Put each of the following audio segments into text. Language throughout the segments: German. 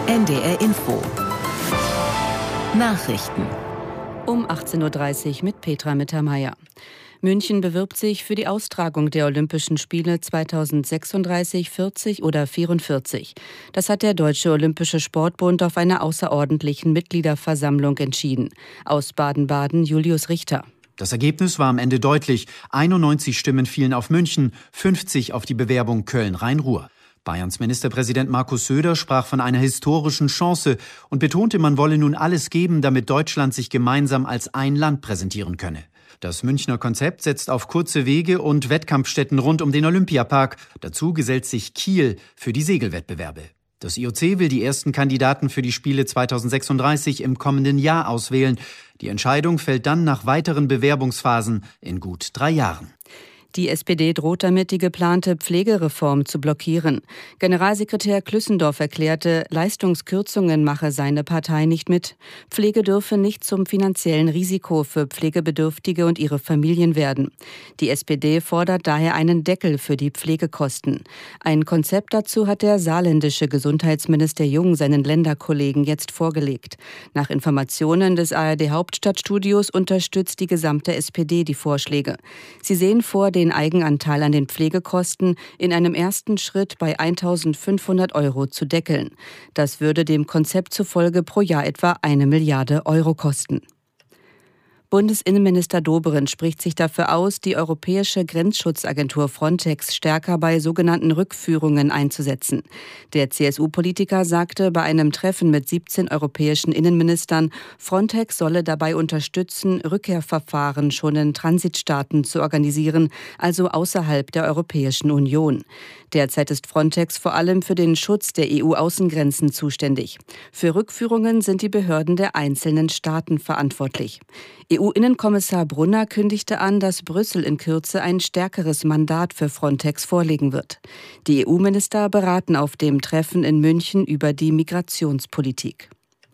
NDR Info. Nachrichten. Um 18:30 Uhr mit Petra Mittermeier. München bewirbt sich für die Austragung der Olympischen Spiele 2036, 40 oder 44. Das hat der Deutsche Olympische Sportbund auf einer außerordentlichen Mitgliederversammlung entschieden. Aus Baden-Baden Julius Richter. Das Ergebnis war am Ende deutlich. 91 Stimmen fielen auf München, 50 auf die Bewerbung Köln-Rhein-Ruhr. Bayerns Ministerpräsident Markus Söder sprach von einer historischen Chance und betonte, man wolle nun alles geben, damit Deutschland sich gemeinsam als ein Land präsentieren könne. Das Münchner Konzept setzt auf kurze Wege und Wettkampfstätten rund um den Olympiapark. Dazu gesellt sich Kiel für die Segelwettbewerbe. Das IOC will die ersten Kandidaten für die Spiele 2036 im kommenden Jahr auswählen. Die Entscheidung fällt dann nach weiteren Bewerbungsphasen in gut 3 Jahren. Die SPD droht damit, die geplante Pflegereform zu blockieren. Generalsekretär Klüssendorf erklärte, Leistungskürzungen mache seine Partei nicht mit. Pflege dürfe nicht zum finanziellen Risiko für Pflegebedürftige und ihre Familien werden. Die SPD fordert daher einen Deckel für die Pflegekosten. Ein Konzept dazu hat der saarländische Gesundheitsminister Jung seinen Länderkollegen jetzt vorgelegt. Nach Informationen des ARD-Hauptstadtstudios unterstützt die gesamte SPD die Vorschläge. Sie sehen vor, den Eigenanteil an den Pflegekosten in einem ersten Schritt bei 1.500 € zu deckeln. Das würde dem Konzept zufolge pro Jahr etwa 1 Milliarde € kosten. Bundesinnenminister Dobrindt spricht sich dafür aus, die europäische Grenzschutzagentur Frontex stärker bei sogenannten Rückführungen einzusetzen. Der CSU-Politiker sagte bei einem Treffen mit 17 europäischen Innenministern, Frontex solle dabei unterstützen, Rückkehrverfahren schon in Transitstaaten zu organisieren, also außerhalb der Europäischen Union. Derzeit ist Frontex vor allem für den Schutz der EU-Außengrenzen zuständig. Für Rückführungen sind die Behörden der einzelnen Staaten verantwortlich. EU-Innenkommissar Brunner kündigte an, dass Brüssel in Kürze ein stärkeres Mandat für Frontex vorlegen wird. Die EU-Minister beraten auf dem Treffen in München über die Migrationspolitik.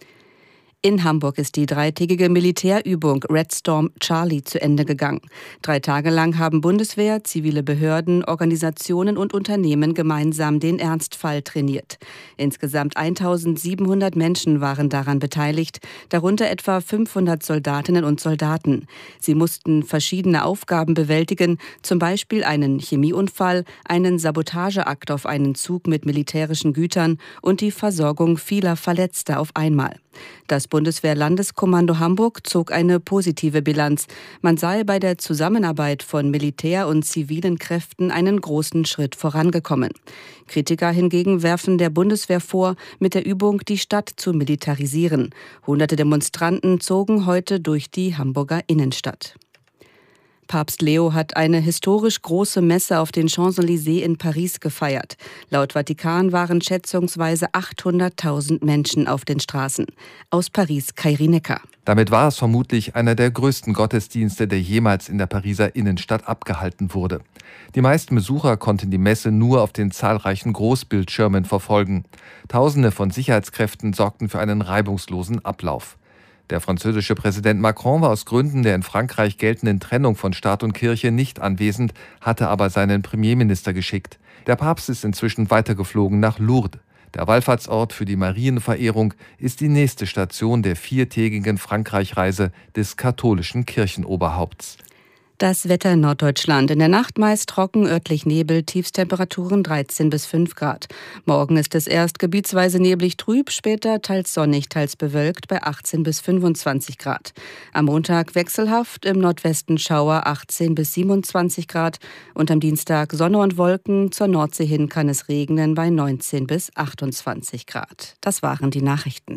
In Hamburg ist die 3-tägige Militärübung Red Storm Charlie zu Ende gegangen. 3 Tage lang haben Bundeswehr, zivile Behörden, Organisationen und Unternehmen gemeinsam den Ernstfall trainiert. Insgesamt 1.700 Menschen waren daran beteiligt, darunter etwa 500 Soldatinnen und Soldaten. Sie mussten verschiedene Aufgaben bewältigen, zum Beispiel einen Chemieunfall, einen Sabotageakt auf einen Zug mit militärischen Gütern und die Versorgung vieler Verletzter auf einmal. Das Bundeswehr-Landeskommando Hamburg zog eine positive Bilanz. Man sei bei der Zusammenarbeit von Militär und zivilen Kräften einen großen Schritt vorangekommen. Kritiker hingegen werfen der Bundeswehr vor, mit der Übung die Stadt zu militarisieren. Hunderte Demonstranten zogen heute durch die Hamburger Innenstadt. Papst Leo hat eine historisch große Messe auf den Champs-Élysées in Paris gefeiert. Laut Vatikan waren schätzungsweise 800.000 Menschen auf den Straßen. Aus Paris, Kairi Necker. Damit war es vermutlich einer der größten Gottesdienste, der jemals in der Pariser Innenstadt abgehalten wurde. Die meisten Besucher konnten die Messe nur auf den zahlreichen Großbildschirmen verfolgen. Tausende von Sicherheitskräften sorgten für einen reibungslosen Ablauf. Der französische Präsident Macron war aus Gründen der in Frankreich geltenden Trennung von Staat und Kirche nicht anwesend, hatte aber seinen Premierminister geschickt. Der Papst ist inzwischen weitergeflogen nach Lourdes. Der Wallfahrtsort für die Marienverehrung ist die nächste Station der 4-tägigen Frankreich-Reise des katholischen Kirchenoberhaupts. Das Wetter in Norddeutschland. In der Nacht meist trocken, örtlich Nebel, Tiefstemperaturen 13 bis 5 Grad. Morgen ist es erst gebietsweise neblig trüb, später teils sonnig, teils bewölkt bei 18 bis 25 Grad. Am Montag wechselhaft, im Nordwesten Schauer 18 bis 27 Grad und am Dienstag Sonne und Wolken. Zur Nordsee hin kann es regnen bei 19 bis 28 Grad. Das waren die Nachrichten.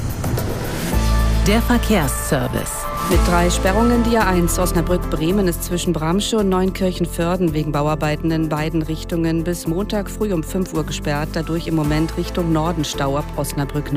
Der Verkehrsservice. Mit 3 Sperrungen die A1 Osnabrück-Bremen ist zwischen Bramsche und Neunkirchen-Vörden wegen Bauarbeiten in beiden Richtungen bis Montag früh um 5 Uhr gesperrt. Dadurch im Moment Richtung Norden Stau ab Osnabrück